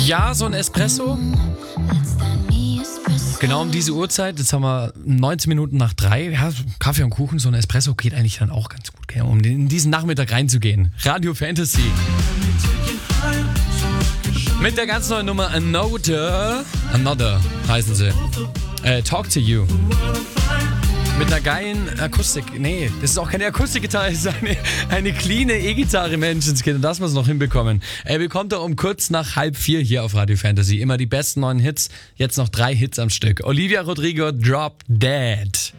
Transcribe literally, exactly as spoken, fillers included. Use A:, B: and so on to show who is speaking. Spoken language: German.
A: Ja, so ein Espresso. Genau um diese Uhrzeit, jetzt haben wir neunzehn Minuten nach drei. Ja, Kaffee und Kuchen, so ein Espresso geht eigentlich dann auch ganz gut, gell, um in diesen Nachmittag reinzugehen. Radio Fantasy. Mit der ganz neuen Nummer Another. Another heißen sie. Äh, Talk to You. Mit einer geilen Akustik. Nee, das ist auch keine Akustikgitarre, das ist eine, eine cleane E-Gitarre, Menschenskinder. Das muss noch hinbekommen. Er bekommt er um kurz nach halb vier hier auf Radio Fantasy. Immer die besten neuen Hits. Jetzt noch drei Hits am Stück. Olivia Rodrigo, Drop Dead.